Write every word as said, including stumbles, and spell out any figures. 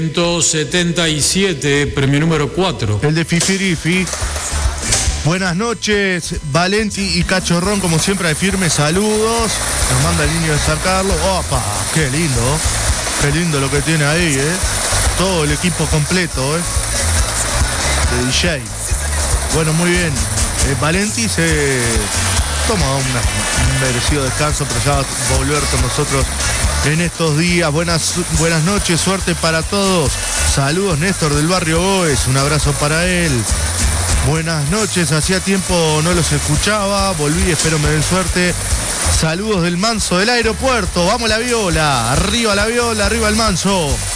ciento setenta y siete, premio número cuatro. El de Fifirifi. Buenas noches, Valenti y Cachorrón, como siempre, de firmes saludos. Nos manda el niño de San Carlos. ¡Opa! ¡Qué lindo! ¡Qué lindo lo que tiene ahí, eh! Todo el equipo completo, eh. De D J. Bueno, muy bien. Eh, Valenti se toma una, un merecido descanso, pero ya va a volver con nosotros en estos días. Buenas, buenas noches, suerte para todos. Saludos, Néstor del barrio Goes. Un abrazo para él. Buenas noches, hacía tiempo no los escuchaba, volví, espero me den suerte. Saludos del Manso del aeropuerto, vamos la viola, arriba la viola, arriba el Manso.